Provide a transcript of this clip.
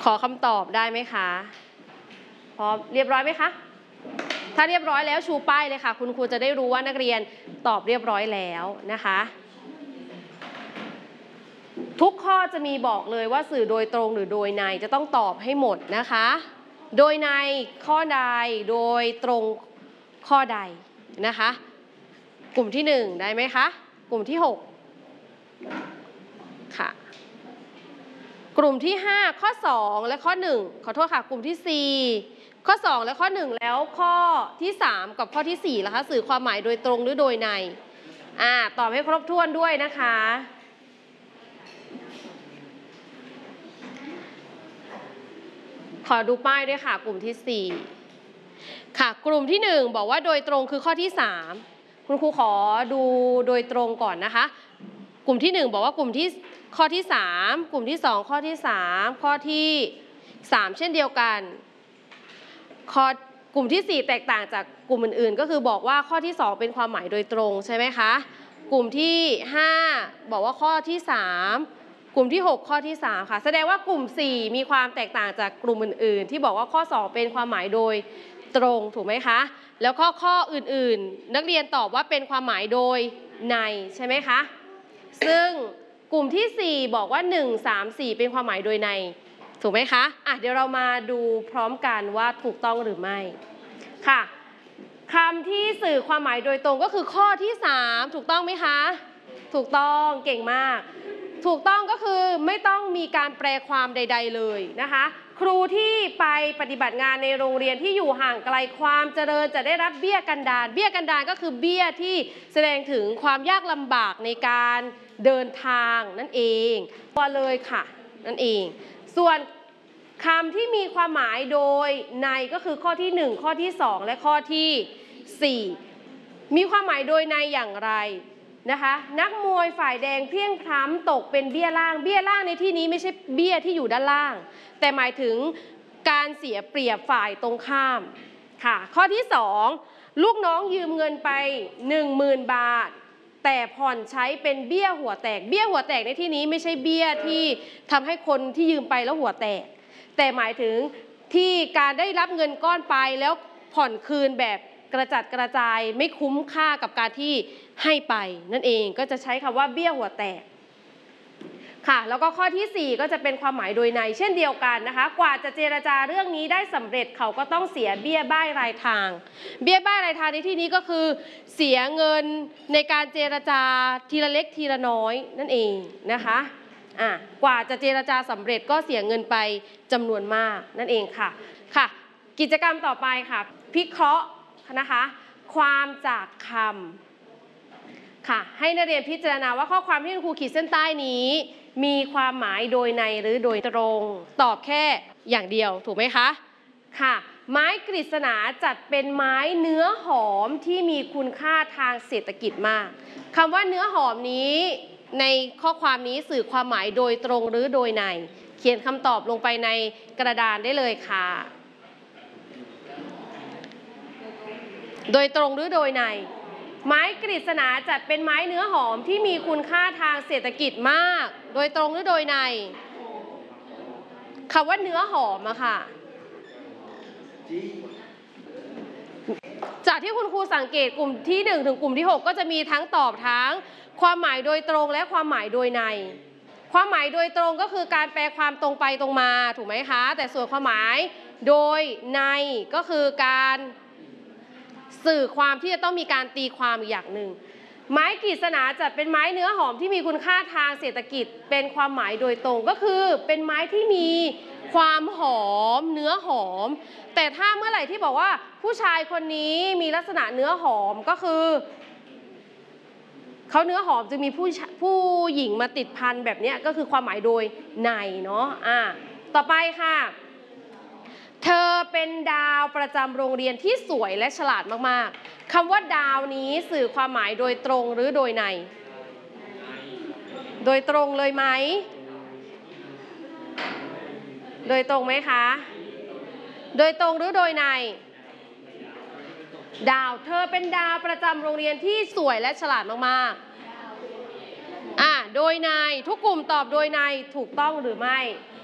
ขอคำตอบได้ไหมคะพร้อมเรียบร้อยไหมคะถ้าเรียบร้อยแล้วชูป้ายเลยค่ะคุณครูจะได้รู้ว่านักเรียนตอบเรียบร้อยแล้วนะคะทุกข้อจะมีบอกเลยว่าสื่อโดยตรงหรือโดยในจะต้องตอบให้หมดนะคะโดยในข้อใดโดยตรงข้อใดนะคะกลุ่มที่1ได้ไหมคะกลุ่มที่6ค่ะกลุ่มที่5ข้อ2และข้อ1ขอโทษค่ะกลุ่มที่4ข้อ2และข้อ1แล้วข้อที่3กับข้อที่4ล่ะคะสื่อความหมายโดยตรงหรือโดยในตอบให้ครบถ้วนด้วยนะคะขอดูป้ายด้วยค่ะกลุ่มที่4ค่ะกลุ่มที่1บอกว่าโดยตรงคือข้อที่3คุณครูขอดูโดยตรงก่อนนะคะกลุ่มที่1บอกว่ากลุ่มที่ข้อที่3กลุ่มที่2ข้อที่3ข้อที่3เช่นเดียวกันกลุ่มที่4แตกต่างจากกลุ่มอื่นๆก็คือบอกว่าข้อที่2เป็นความหมายโดยตรงใช่ไหมคะกลุ่มที่5บอกว่าข้อที่3กลุ่มที่6ข้อที่3ค่ะแสดงว่ากลุ่ม4มีความแตกต่างจากกลุ่มอื่นๆที่บอกว่าข้อ2เป็นความหมายโดยตรงถูกไหมคะแล้วข้ออื่นๆนักเรียนตอบว่าเป็นความหมายโดยในใช่ไหมคะซึ่งกลุ่มที่4บอกว่า1 3 4เป็นความหมายโดยในถูกไหมคะเดี๋ยวเรามาดูพร้อมกันว่าถูกต้องหรือไม่ค่ะคำที่สื่อความหมายโดยตรงก็คือข้อที่3ถูกต้องไหมคะถูกต้องเก่งมากถูกต้องก็คือไม่ต้องมีการแปลความใดๆเลยนะคะครูที่ไปปฏิบัติงานในโรงเรียนที่อยู่ห่างไกลความเจริญจะได้รับเบี้ยกันดารเบี้ยกันดารก็คือเบี้ยที่แสดงถึงความยากลำบากในการเดินทางนั่นเองตัวเลยค่ะนั่นเองส่วนคำที่มีความหมายโดยในก็คือข้อที่1ข้อที่2และข้อที่4มีความหมายโดยในอย่างไรนะคะนักมวยฝ่ายแดงเพลี่ยงพล้ำตกเป็นเบี้ยล่างเบี้ยล่างในที่นี้ไม่ใช่เบี้ยที่อยู่ด้านล่างแต่หมายถึงการเสียเปรียบฝ่ายตรงข้ามค่ะข้อที่2ลูกน้องยืมเงินไป 10,000 บาทแต่ผ่อนใช้เป็นเบี้ยหัวแตกเบี้ยหัวแตกในที่นี้ไม่ใช่เบี้ยที่ทำให้คนที่ยืมไปแล้วหัวแตกแต่หมายถึงที่การได้รับเงินก้อนไปแล้วผ่อนคืนแบบกระจัดกระจายไม่คุ้มค่ากับการที่ให้ไปนั่นเองก็จะใช้คำว่าเบี้ยหัวแตกค่ะแล้วก็ข้อที่4ก็จะเป็นความหมายโดยในเช่นเดียวกันนะคะกว่าจะเจรจาเรื่องนี้ได้สำเร็จเขาก็ต้องเสียเบี้ยบ้ายรายทางเบี้ยบ้ายรายทางในที่นี้ก็คือเสียเงินในการเจรจาทีละเล็กทีละน้อยนั่นเองนะคะกว่าจะเจรจาสำเร็จก็เสียเงินไปจำนวนมากนั่นเองค่ะกิจกรรมต่อไปค่ะพิเคราะห์นะคะความจากคำค่ะให้นักเรียนพิจารณาว่าข้อความที่ครูขีดเส้นใต้นี้มีความหมายโดยในหรือโดยตรงตอบแค่อย่างเดียวถูกไหมคะค่ะไม้กฤษณาจัดเป็นไม้เนื้อหอมที่มีคุณค่าทางเศรษฐกิจมากคำว่าเนื้อหอมนี้ในข้อความนี้สื่อความหมายโดยตรงหรือโดยในเขียนคำตอบลงไปในกระดานได้เลยค่ะโดยตรงหรือโดยในไม้กฤษณาจัดเป็นไม้เนื้อหอมที่มีคุณค่าทางเศรษฐกิจมากโดยตรงหรือโดยในคำว่าเนื้อหอมอะค่ะจากที่คุณครูสังเกตกลุ่มที่1ถึงกลุ่มที่6ก็จะมีทั้งตอบทั้งความหมายโดยตรงและความหมายโดยในความหมายโดยตรงก็คือการแปลความตรงไปตรงมาถูกไหมคะแต่ส่วนความหมายโดยในก็คือการสื่อความที่จะต้องมีการตีความอีกอย่างหนึ่งไม้กฤษณาจัดเป็นไม้เนื้อหอมที่มีคุณค่าทางเศรษฐกิจเป็นความหมายโดยตรงก็คือเป็นไม้ที่มีความหอมเนื้อหอมแต่ถ้าเมื่อไหร่ที่บอกว่าผู้ชายคนนี้มีลักษณะเนื้อหอมก็คือเขาเนื้อหอมจึงมีผู้หญิงมาติดพันแบบนี้ก็คือความหมายโดยในเนาะต่อไปค่ะเธอเป็นดาวประจำโรงเรียนที่สวยและฉลาดมากๆคำว่าดาวนี้สื่อความหมายโดยตรงหรือโดยในโดยตรงเลยไหมโดยตรงไหมคะโดยตรงหรือโดยในดาวเธอเป็นดาวประจำโรงเรียนที่สวยและฉลาดมากๆโดยในทุกกลุ่มตอบโดยในถูกต้องหรือไม่